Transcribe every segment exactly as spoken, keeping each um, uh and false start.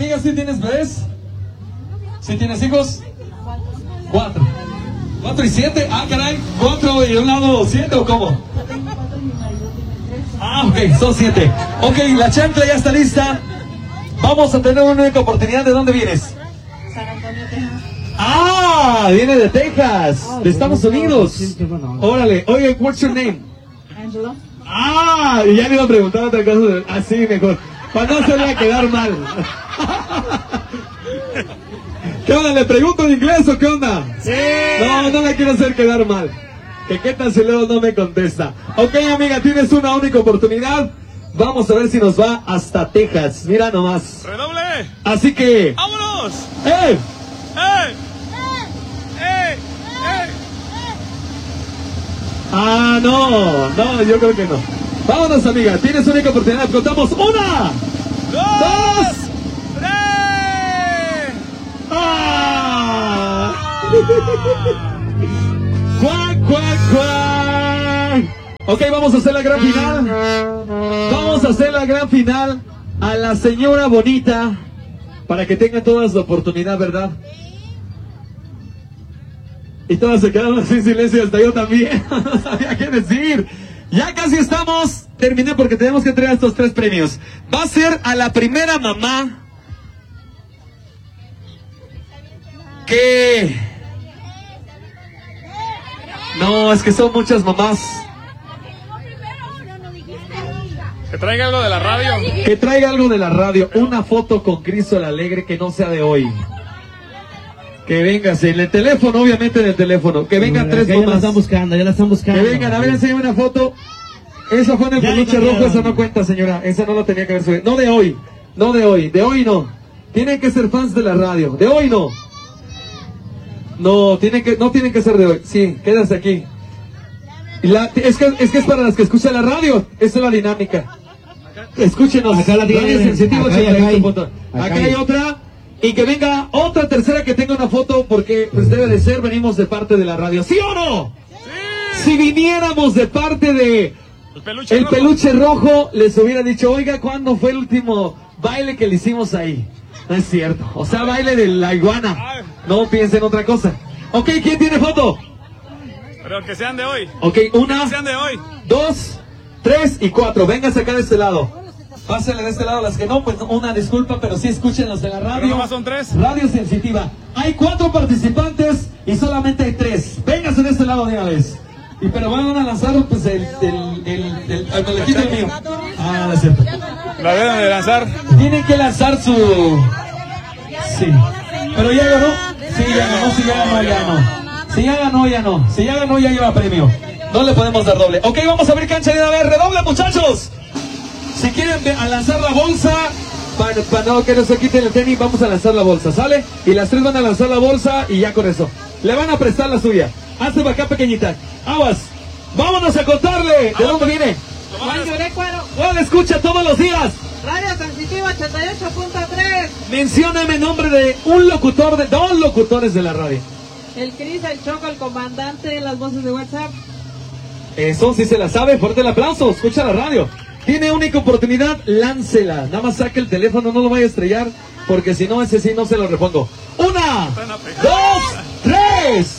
amiga, ¿sí tienes bebés? ¿Sí tienes hijos? Cuatro. Cuatro y siete. Ah, caray. Cuatro y un lado siete, ¿o cómo? Ah, ok, son siete. Ok, la chancla ya está lista. Vamos a tener una única oportunidad. ¿De dónde vienes? San Antonio, Texas. Ah, viene de Texas, de Estados Unidos. Órale, oye, what's your name? Angela. Ah, y ya le iba a preguntar otra cosa. Así mejor, para no hacerle quedar mal. ¿Qué onda? ¿Le pregunto en inglés o qué onda? Sí. No, no la quiero hacer quedar mal. Que qué tal si luego no me contesta. Ok, amiga, tienes una única oportunidad. Vamos a ver si nos va hasta Texas. Mira nomás. ¡Redoble! Así que... ¡Vámonos! ¡Eh! ¡Eh! ¡Eh! ¡Eh! Ah, no, no, yo creo que no. Vámonos, amiga, tienes única oportunidad. Contamos una, ¡Dos! dos. ¡Tres! ¡Ah! ¡Cuac, cuac, cuac! Ok, vamos a hacer la gran final. Vamos a hacer la gran final a la señora bonita para que tengan todas la oportunidad, ¿verdad? Y todas se quedaron así en silencio, hasta yo también. No sabía qué decir. Ya casi estamos. Terminé porque tenemos que entregar estos tres premios. Va a ser a la primera mamá que... No, es que son muchas mamás. Que traiga algo de la radio. Que traiga algo de la radio. Una foto con Cristo el Alegre que no sea de hoy. Que vengas en el teléfono, obviamente en el teléfono. Que vengan tres Ya la mamás. están buscando, ya la están buscando. Que vengan, a ver, enséñame una foto. Esa fue en el Ya peluche la rojo, cambiaron. esa no cuenta, señora. Esa no la tenía que haber subido. No de hoy, no de hoy, de hoy no. Tienen que ser fans de la radio. De hoy no. No, tienen que, no tienen que ser de hoy. Sí, quédate aquí. Y la- es, que, es que es para las que escuchan la radio. Esa es la dinámica. Escúchenos. Acá la tienen. Radio Sensitivo Acá hay, ochenta y ocho acá hay. punto. Acá Acá hay. hay otra. Y que venga otra tercera que tenga una foto, porque pues debe de ser, venimos de parte de la radio. ¿Sí o no? ¡Sí! Si viniéramos de parte de El peluche el rojo. peluche rojo, les hubiera dicho, oiga, ¿cuándo fue el último baile que le hicimos ahí? No es cierto. O sea, baile de la iguana. No piensen otra cosa. Ok, ¿quién tiene foto? Pero que sean de hoy. Ok, Que una, sean de hoy. dos, tres y cuatro. Vénganse acá de este lado. Pásenle de este lado las que no, pues una disculpa, pero sí escuchen los de la Pero radio. nomás son tres. Radio Sensitiva. Hay cuatro participantes y solamente hay tres. Vénganse de este lado de una vez. Y pero van a lanzar pues el el el el, el, el boletín del mío. Ah, no es cierto. La deben de lanzar. Tienen que lanzar su... Sí. Pero ya ganó. Sí, ya ganó, si ya ganó, ya no. Si ya ganó, ya no. Si ya ganó, ya lleva premio. No le podemos dar doble. Ok, vamos a abrir cancha de una vez. Redoble, muchachos. Si quieren ve- a lanzar la bolsa, para, para no que no se quiten el tenis, vamos a lanzar la bolsa, ¿sale? Y las tres van a lanzar la bolsa y ya con eso. Le van a prestar la suya. Hazte para acá, pequeñita. Aguas. Vámonos a contarle. ¿De dónde viene? Juan Yurecuaro. ¿Cuál escucha todos los días? Radio Sensitivo ochenta y ocho punto tres. Mencióname nombre de un locutor, de dos locutores de la radio. El Cris, el Choco, el comandante, las voces de WhatsApp. Eso sí se la sabe. Fuerte el aplauso. Escucha la radio. Tiene única oportunidad, láncela. Nada más saque el teléfono, no lo vaya a estrellar, porque si no, ese sí no se lo repongo. Una, dos, tres.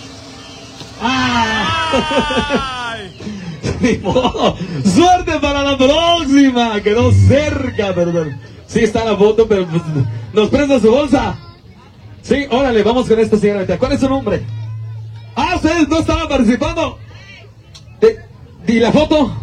¡Ah! ¡Ay! Ni modo. Suerte para la próxima. Quedó cerca, perdón. Sí está la foto, pero pues, nos presta su bolsa. Sí, órale, vamos con esta señora. ¿Cuál es su nombre? Ah, ustedes no estaban participando. Eh, ¿Y la foto?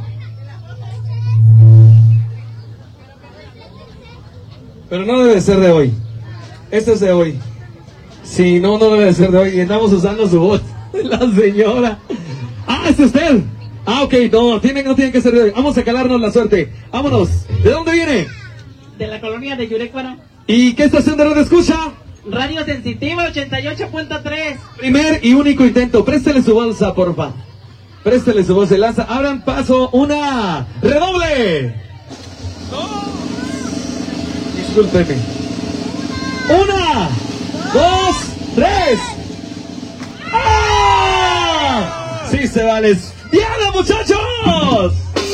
Pero no debe ser de hoy. Este es de hoy. Sí, no, no debe ser de hoy. Y andamos usando su voz. La señora. Ah, ¿es usted? Ah, ok, no, tiene, no tiene que ser de hoy. Vamos a calarnos la suerte. Vámonos. ¿De dónde viene? De la colonia de Yurecuaro. ¿Y qué estación de radio escucha? Radio Sensitivo ochenta y ocho punto tres. Primer y único intento. Préstele su bolsa, porfa. Préstele su bolsa. Lanza. Abran paso. Una. ¡Redoble! Discúlpeme. Una. Dos. Tres. ¡Ah! Sí se vale. ¡Diana, muchachos!